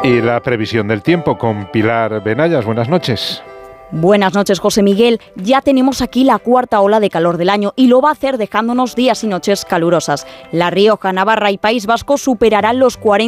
Y la previsión del tiempo con Pilar Benayas. Buenas noches. Buenas noches, José Miguel. Ya tenemos aquí la cuarta ola de calor del año y lo va a hacer dejándonos días y noches calurosas. La Rioja, Navarra y País Vasco superarán los 40